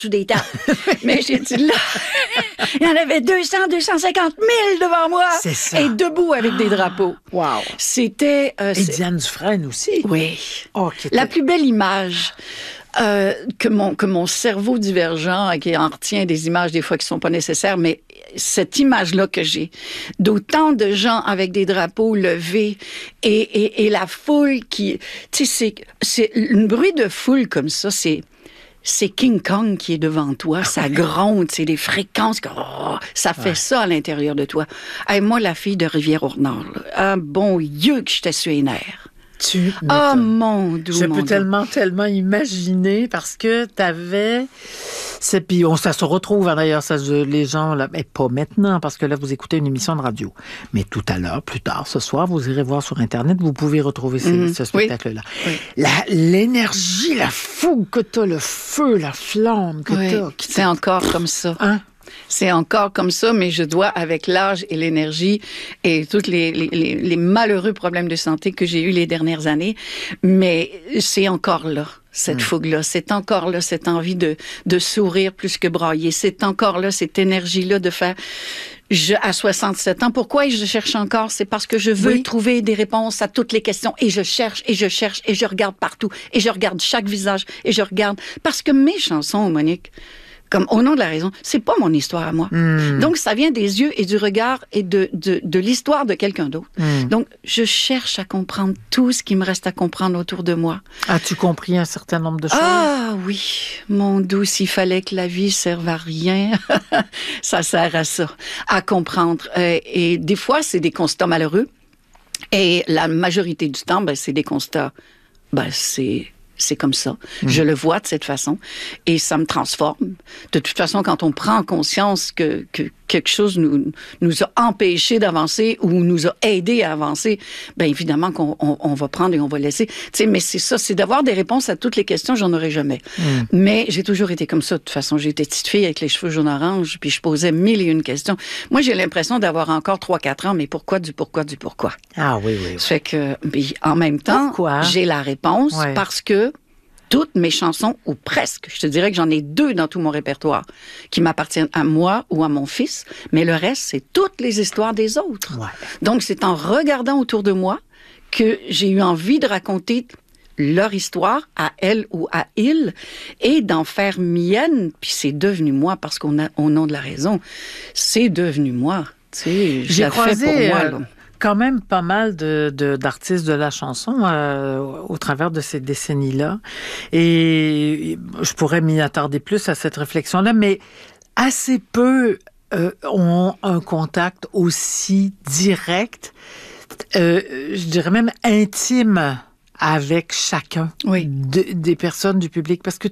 des temps. Mais j'ai dit là, il y en avait 200, 250 000 devant moi. C'est ça. Et debout avec des drapeaux. Wow. C'était... Et Diane Dufresne aussi. Oui. Oh, La plus belle image que mon cerveau divergent, qui en retient des images des fois qui sont pas nécessaires, mais cette image-là que j'ai, d'autant de gens avec des drapeaux levés et la foule qui... Tu sais, c'est un bruit de foule comme ça, c'est King Kong qui est devant toi, ça gronde, c'est des fréquences, ça fait ça à l'intérieur de toi. Hey, moi, la fille de Rivière-au-Nord, un bon Dieu que j'étais sur les nerfs. Oh mon Dieu! Je peux tellement imaginer parce que t'avais... Puis ça se retrouve, d'ailleurs, les gens, là, mais pas maintenant, parce que là, vous écoutez une émission de radio. Mais tout à l'heure, plus tard, ce soir, vous irez voir sur Internet, vous pouvez retrouver ce spectacle-là. Oui. L'énergie, la fougue que t'as, le feu, la flamme que t'as. C'est encore comme ça. Hein? C'est encore comme ça, mais je dois, avec l'âge et l'énergie et tous les malheureux problèmes de santé que j'ai eus les dernières années, mais c'est encore là, cette fougue-là. C'est encore là, cette envie de sourire plus que brailler. C'est encore là, cette énergie-là de faire... à 67 ans, pourquoi je cherche encore? C'est parce que je veux trouver des réponses à toutes les questions. Et je cherche, et je cherche, et je regarde partout. Et je regarde chaque visage, et je regarde... Parce que mes chansons, Monique... comme Au nom de la raison, c'est pas mon histoire à moi. Donc, ça vient des yeux et du regard et de l'histoire de quelqu'un d'autre. Donc, je cherche à comprendre tout ce qui me reste à comprendre autour de moi. As-tu compris un certain nombre de choses? Ah oui, mon doux, s'il fallait que la vie serve à rien, ça sert à ça, à comprendre. Et des fois, c'est des constats malheureux. Et la majorité du temps, c'est des constats, c'est comme ça. Je le vois de cette façon et ça me transforme. De toute façon, quand on prend conscience que quelque chose nous a empêchés d'avancer ou nous a aidés à avancer, bien évidemment qu'on va prendre et on va laisser. Tu sais, mais c'est ça, c'est d'avoir des réponses à toutes les questions, j'en aurai jamais. Mais j'ai toujours été comme ça. De toute façon, j'étais petite fille avec les cheveux jaune-orange, puis je posais 1001 questions. Moi, j'ai l'impression d'avoir encore 3-4 ans, mais pourquoi? Ah oui. Ça fait que, en même temps, j'ai la réponse parce que toutes mes chansons, ou presque, je te dirais que j'en ai 2 dans tout mon répertoire, qui m'appartiennent à moi ou à mon fils, mais le reste, c'est toutes les histoires des autres. Ouais. Donc, c'est en regardant autour de moi que j'ai eu envie de raconter leur histoire à elle ou à il et d'en faire mienne, puis c'est devenu moi, parce qu'au nom de la raison, c'est devenu moi. Tu sais, je la fais pour moi, là. Quand même pas mal d'artistes de la chanson au travers de ces décennies-là. Et je pourrais m'y attarder plus à cette réflexion-là, mais assez peu ont un contact aussi direct, je dirais même intime, avec chacun des personnes du public. Parce que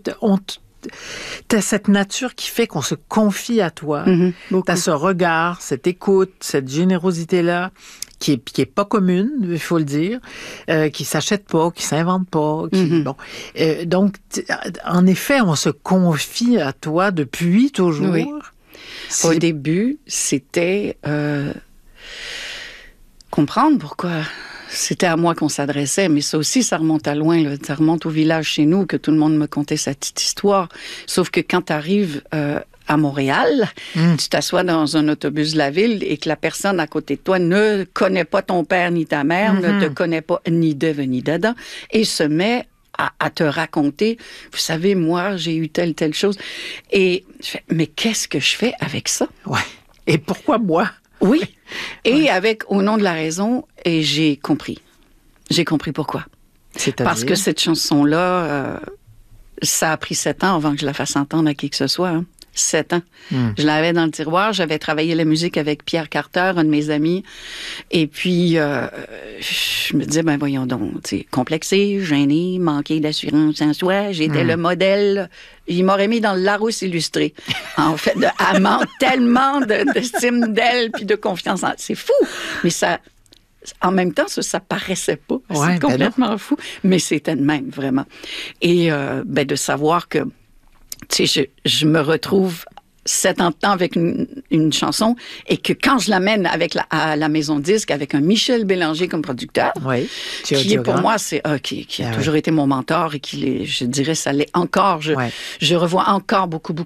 t'as cette nature qui fait qu'on se confie à toi. T'as ce regard, cette écoute, cette générosité-là, qui est pas commune, il faut le dire, qui s'achète pas, qui s'invente pas. Donc, en effet, on se confie à toi depuis toujours. Oui. Au début, c'était comprendre pourquoi c'était à moi qu'on s'adressait, mais ça aussi, ça remonte à loin. Là. Ça remonte au village chez nous, que tout le monde me contait sa petite histoire. Sauf que quand tu arrives à Montréal, tu t'assois dans un autobus de la ville et que la personne à côté de toi ne connaît pas ton père ni ta mère, ne te connaît pas ni d'Ève ni d'Adam, et se met à te raconter, vous savez, moi, j'ai eu telle chose. Et je fais, mais qu'est-ce que je fais avec ça? Ouais. Et pourquoi moi? Oui. Et avec Au nom de la raison, et j'ai compris. J'ai compris pourquoi. C'est-à-dire? Parce que cette chanson-là, ça a pris 7 ans avant que je la fasse entendre à qui que ce soit. Hein. 7 ans. Je l'avais dans le tiroir. J'avais travaillé la musique avec Pierre Carter, un de mes amis. Et puis, je me disais, voyons donc, complexé, gêné, manqué d'assurance en soi. J'étais le modèle. Il m'aurait mis dans le Larousse illustré. En fait, elle manque tellement d'estime d'elle puis de confiance en elle. C'est fou! Mais ça... En même temps, ça paraissait pas. C'est complètement fou. Mais c'était de même, vraiment. Et de savoir que tu sais, je me retrouve 7 ans de temps avec une chanson et que quand je l'amène à la maison disque avec un Michel Bélanger comme producteur, qui est pour moi, qui a toujours été mon mentor et je dirais, ça l'est encore. Je revois encore beaucoup